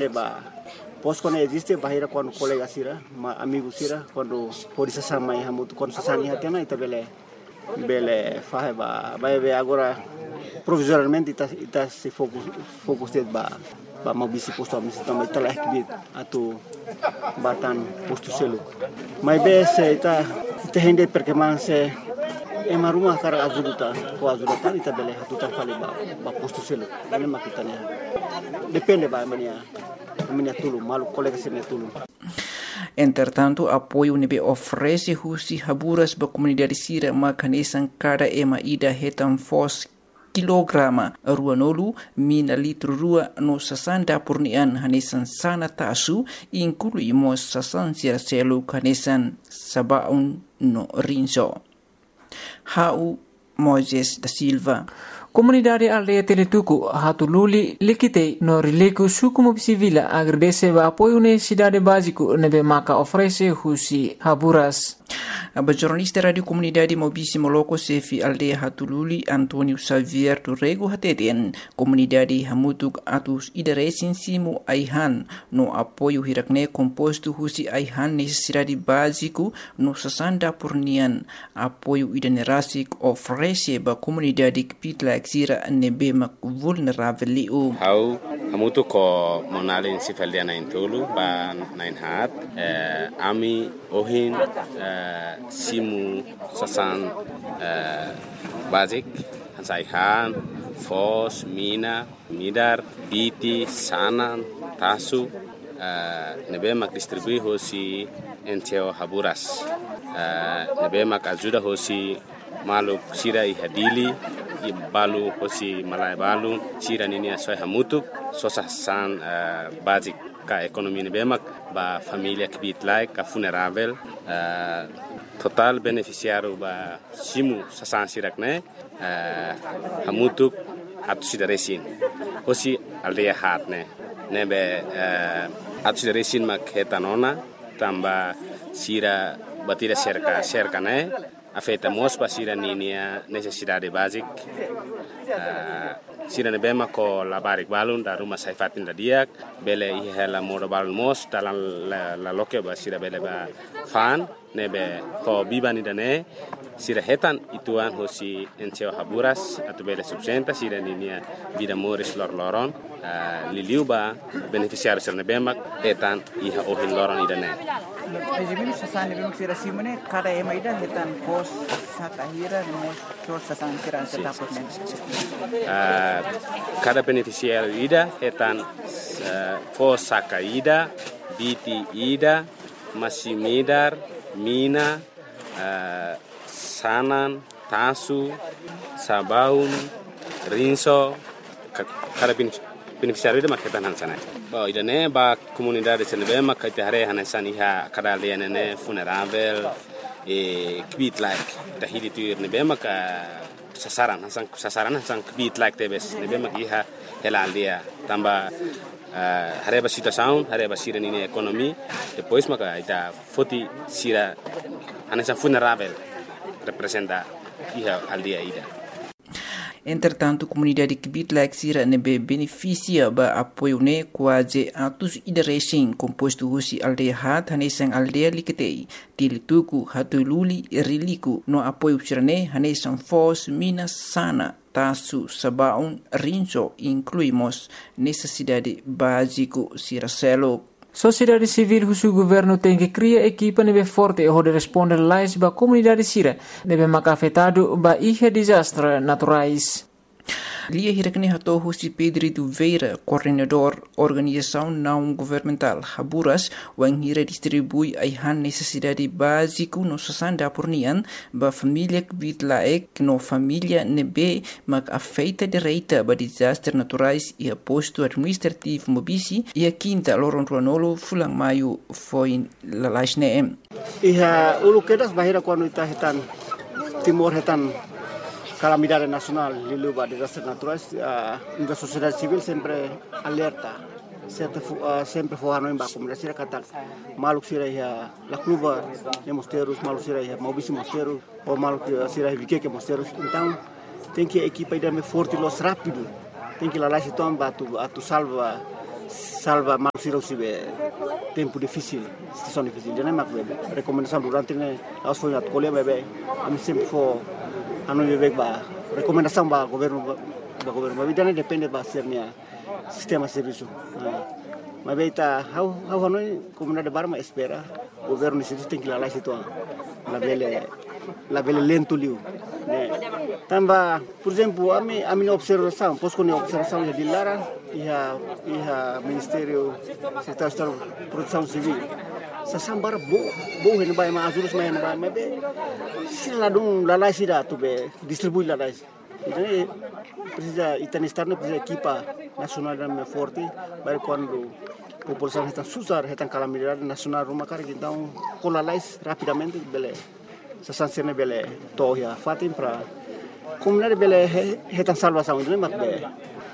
Pos quando existe barreira quando colega sira, amigo sira, quando pode se chamar em muito quando se sani hatena ita bele faz vai ver agora provisoriamente ita se fokus det ba mau bisi posto ami também ita lek bit atu batan posto selo. Mas bese ita rende porque man se uma rumah cara azuduta ita bele hatuta fale ba posto selo. Ini makitanya. Depende ba mania Entretanto, apoio nebe oferece husi haburas ba comunidade sira makanesan cada ema ida hetan fos kilograma ruanolu mina litro rua no sasanda purnian hanesan sana tasu incluímos sasan sira selo hanesan sabaun no rinso. Hau Moises da Silva. Comunidade aldeia Teletuku Hatululi Likitei no Rileku Sukumu Civila agradece o apoio na cidade básico nebe maka oferece husi haburas. A jornalista Radio Comunidade Mobisi Moloko Sefi Aldeia Hatululi Antônio Xavier do Rego Hateten Comunidade Hamutuk Atus Idaresin Simu Aihan no apoio hirakne composto husi Aihan necessidade básico no sasanda purnian apoio idanerasik oferece ba comunidade Kpitla Xira nebe mak vulnerável liu. Hau Hamutuk ko monalin sifaldiana intulu ba nain hat ami ohin simu sasan basic hansaihan fos mina midar biti sanan tasu nebe mak distribui hosi enteo haburas nebe mak ajuda hosi maluk sira ihadili balu hosi malai balu sira nini asoi hamutuk sosasan basic ka ekonomi nebe mak ba família Kpitla ka vulnerável total beneficiário ba simu sasan sirakne hamutuk atu sidaresin hosi aldeia hatne nebe atu sidaresin mak hetanona tamba sira batira cerca ne afeta mos ba sira ninia necessidade basic sira nebe mak ko labarik balun da rumah saifatin da diak bele ihela modo balun mos dalam la loke ba sira bele ba fan nebe ko bibani dane sira hetan ituan hosi enteo haburas atu bele subsenta sira ninia vida moris loron liliu ba beneficiário sira nebe mak hetan iha ohin loron idane. Ejimini sasan nebe mak sira simone kada ema ida hetan pos sakahira mos so sasan sira setapot men. Cada beneficiário ida hetan pos sakaida biti ida masimidar mina sanan tasu sabaun rinso kada beneficiário ida maketan hansana ba idane ba comunidade senebe makate hare hanesan iha kada lianene vulnerável Kpitla tahidi tuir nebe maka sasaran hasan Kpitla tebes nebe mak iha hela aldeia tamba hareba situação hareba sira nini ekonomi depois maka ita foti sira hanesan vulnerável representa iha aldeia ida. Entretanto, comunidade Kpitla Xira nebe beneficia ba apoio ne quase atus idaresin composto husi aldeia hat hanesan aldeia liketei Tilituku Hatululi Riliku no apoio sirane hanesan fos mina sana tasu sabaun rinso incluímos necessidade básico siracelo. Sociedade civil husu governo tem que criar equipa nebe forte e responder lais ba comunidade sira nebe maka afetado ba ihe desastre naturais. Lia hirakne hato husi Pedro Duveira, coordenador organização não governamental Haburas, wang hira distribui aihan necessidade básico no sasanda purnian ba família Kpitla no família nebe mak afeita direita ba desastre naturais e posto administrativo mobisi e a quinta loron ruanolo fulang maio foi lalasne. Iha ulu kedas bahira quando ita hetan timor hetan calamidade nacional lilu ba desastres naturais a sociedade civil sempre alerta sempre forrano em ba comunidade sira kata maluk sira ya la cluba de mosteiros maluk sira ya mobisi mosteiros ou maluk sira que mosteiros então tem que equipa ida me forte los rápido tem que lá se tomba atu salva salva manusia usibe tempo difícil, situação difícil. Jadi mak bebe recomendação durante ne aos foi at colher bebe ami sempre for anu bebe ba recomendação ba governo mas jadi depende ba sernya sistema serviço. Mas bebe tá how hanoi comunidade barma espera governo isso tem que lá situ la bele lento liu. Tamba, por exemplo, a minha observação, posso com a observação de Lara e a Ministério Secretário de Proteção Civil. Sa sambar bo hen bai ma azurus mai bai ma be sila dum la lai sida tu be distribui la lai. Então precisa Itanistar precisa equipa nacional da forte para quando a população está susar, está calamidade nacional rumah cara então colalais rapidamente bele. Sa sansione bele tohia fatim para comunidade bele está salvação então mak be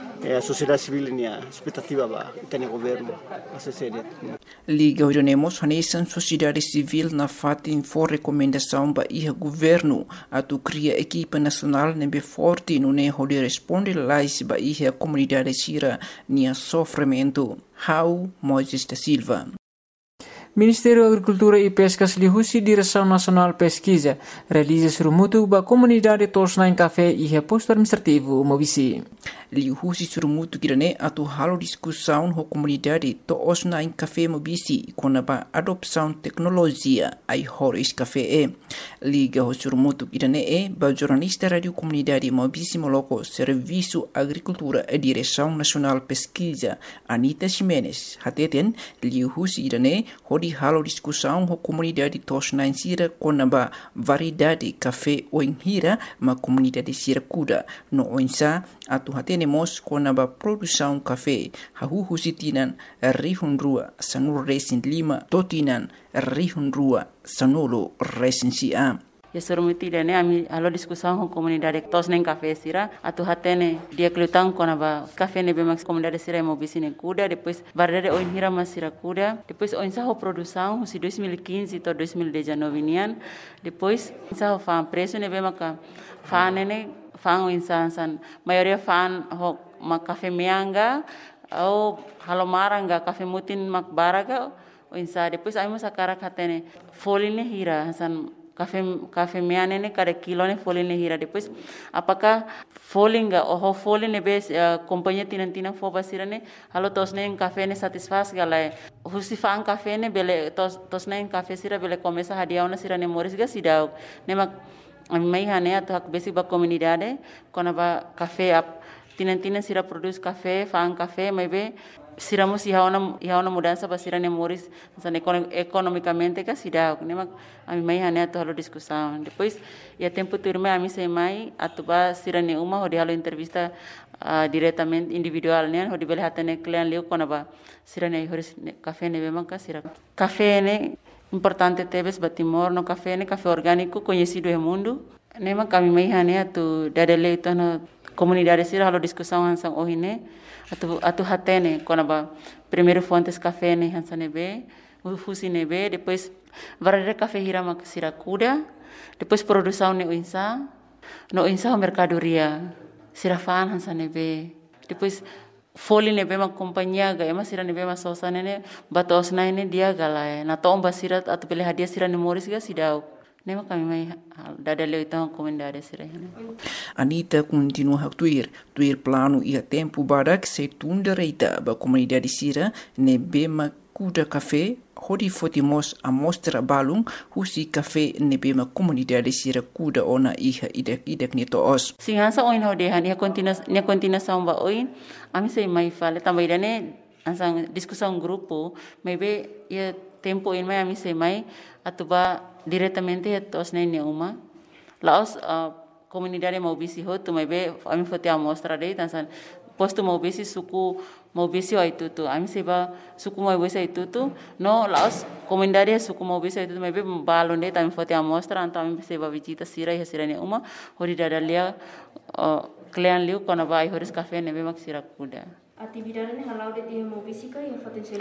a sociedade civil nia expectativa ba itani governo a sociedade. Liga ordenemos hanesan sociedade civil na fatin for recomendação ba iha governo atu cria equipa nacional nebe forte no ne hode responde lais ba iha comunidade sira nia sofrimento. How Moises da Silva. Ministério da Agricultura e Pescas lihusi Direção Nacional Pesquisa realiza surumutu ba comunidade tosna em café e reposto administrativo Mobisi. Lihusi surumutu kirane atu halo discussão ho comunidade tosna em café Mobisi com a adopção tecnologia ai horis café liga ho surumutu kirane ba jornalista radio comunidade Mobisi Moloco Serviço Agricultura e Direção Nacional Pesquisa Anita Ximenes hateten lihusi kirane hodi halo discussão ho comunidade tosna em sira com a variedade café o hira ma comunidade sira kuda no oinsa atu hatenemos com a produção café hahu sitinan rihunrua sanur resin lima totinan rihunrua sanolo resin sia. Ya surumuti dane ami halo discussão com comunidade tos nem café sira atu hatene dia kelutang com a café ne bemax comunidade sira Mobisi ne kuda depois barrere oin hira mas sira kuda depois oin sa ho produção si 2015 to 2019 nian depois sa ho fa preço ne bemaka fa ne fan insan maioria fan ho ma café mianga ou halomaranga café mutin mak baraga insa depois ai mas akara hatene foline hira san café miane ne cada kilo ne foline hira depois apakah folinga oh foline bes companhia tinantina fo basira ne halo tos ne café ne satisfaz galai husifan café ne bele tos ne café sira bele começa hadiauna sira ne moris ga sidau ne mak mai hane atak basic ba comunidade kona ba café ap tinantina sira produz café fan café mai be siramos ihaona mudança ba sira ne moris san economicamente ka sidau ne mak ami mai hane ato halo discussão depois ia tempo turma ami sei mai atuba sira ne uma hodi halo entrevista diretamente individual ne hodi bele hatane client leu kona ba sira ne horis café ne be manka sira café ne importante tebes batimor no café ne café orgânico conhecido no mundo nema kami mai hane atu dadele itu no comunidade sira halo discussão hansang ohine atu hatene kona ba primeiro fontes café ne hansane be fusi ne be depois varare café hira mak sira kuda depois produção ne no insa mercadoria sira fan hansane be depois foli ne bema companhia ga ema sira ne bema sosa ne batos na ne dia galai na tomba sira atu pele hadia sira ne moris ga sidau nema kami mai dadale então comunidade sira Anita continua a tuir plano e a tempo barak se tunda reita ba comunidade sira ne bema kuda café hodi fotimos a mostra balung husi café ne bema comunidade sira kuda ona iha idek ni toos singansa oin hode han ia continuação ba oin ami sei mai fale tambaidane ansang discussão grupo maybe ia tempo in mai ami sei mai atuba diretamente tos ne uma laos comunidade Mobisi ho tu maybe ami fotia mostra dei tansan posto Mobisi suku Mobisi o itu ami seba suku Mobisi itu no laos comunidade suku Mobisi itu maybe balon dei tami fotia mostra anta ami seba visita sira ne uma hori dadalia client liu kona vai horis café ne be mak sira kuda atividade ne halau de dia Mobisi ka ia potensial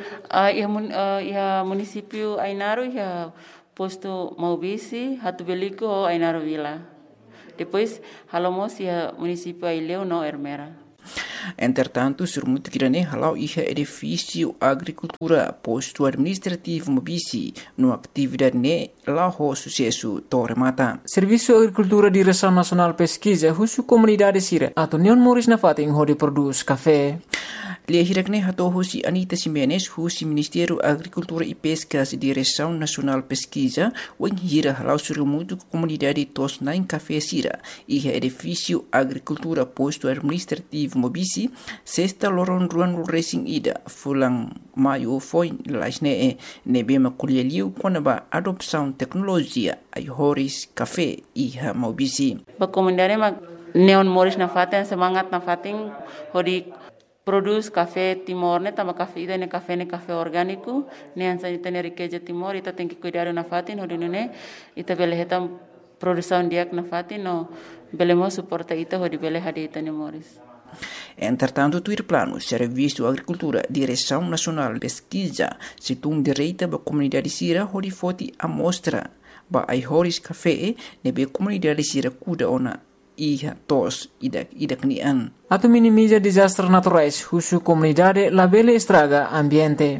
ia município Ainaro ia posto Mobisi hatu beliko Ainaro Vila depois halomos ia município Aileu no Ermera Entretanto, surmutu kirane halau iha edifício agricultura posto administrativo mobisi no atividade ne lá ho sucesso toremata. Serviço Agricultura Direção Nacional Pesquisa husu comunidade sira atau Neon Morris na fating hodi produz café. Lia hirakne hato husi Anita Simenes husi Ministério Agricultura e Pescas Direção Nacional Pesquisa wen hira halau surmutu comunidade tos nain café sira iha edifício agricultura posto administrativo mobisi sexta loron ruan racing ida fulang maio foi lasne nebema kulialiu konaba adopção tecnologia ai horis café iha mobisi. Ba comunidade ma Neon Morris na fatin semangat na fatin hodi produz café Timor ne tama café ida ne café orgânico ne ansa itene riqueza Timor ita tem que cuidar na fatin hodi ne ita bele hetam produção diak na fatin no belemo suporta ita hodi bele hadi itene Morris. Entretanto, tuir plano Serviço Agricultura Direção Nacional Pesquisa situng direita ba comunidade sira hodi foti amostra ba ai horis café nebe comunidade sira kuda ona iha tos idak nian. Atau minimiza desastres naturais husu comunidade labele estraga ambiente.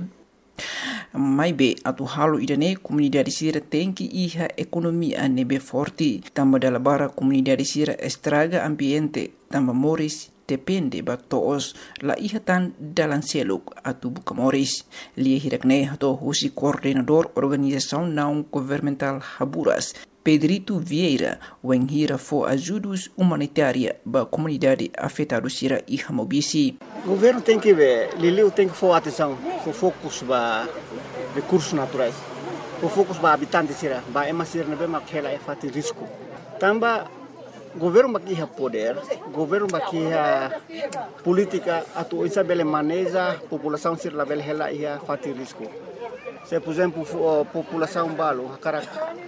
Mai be atu halu idane comunidade sira tem que iha economia nebe forte tamba dalabara comunidade sira estraga ambiente tamba moris depende ba toos la iha tan dalan seluk atu buka moris. Lia hirakne hato husi coordenador organização não governamental Haburas Pedrito Vieira wen hira fo ajudos humanitária ba comunidade afetada sira iha mobisi. O governo tem que ver, Liliu tem que for atenção, for focus ba recursos naturais, for focus ba habitantes sira, ba emasir na bema kela e fati risco. Tamba governo bakiha poder, governo bakiha política atu isabele maneja população sir label hela ia fati risco. Se por exemplo população balo hakara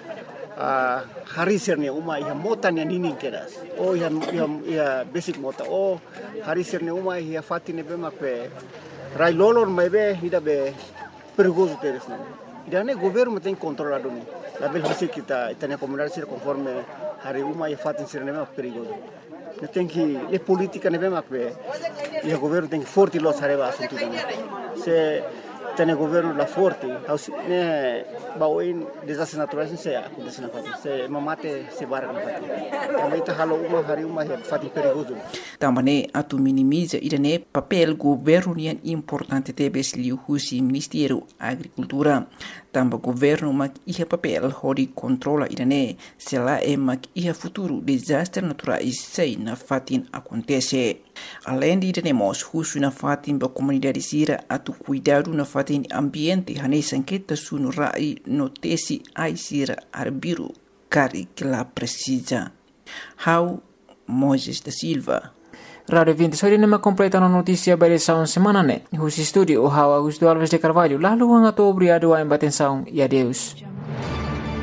hari sirne uma ia mota ne ninin keras. O ia basic mota. O hari sirne uma ia fati ne bema pe rai lolor mebe ida be perigoso teres não. Ida ne governo tem controlado ni. Label hasi kita itania comunidade sir conforme hari uma ia fati sir ne bema perigoso. Tem que a política ne bema pe ia governo tem que forte los areba assunto. Se tem governo la forte, ne baoin desastres naturais se acontece na fati. Se mamate se barra na fati. Também tá halo uma hari uma ia fati perigoso. Também atu minimiza idane papel governo nian importante tebes liu husi Ministério Agricultura. Tamba governo mak iha papel hodi controla idane sela mak iha futuro desastre naturais sei na fatin acontece. Além de idane husu na fatin ba comunidade sira atu cuidado na fatin ambiente hane sanqueta sunu rai notesi ai sira arbiru cari que la precisa. How Moisés da Silva. Radio 20 nema completa na notícia barisaun semana ne. Husi studio o Augusto Alves de Carvalho lalu hanga to obrigado a embatenção e adeus.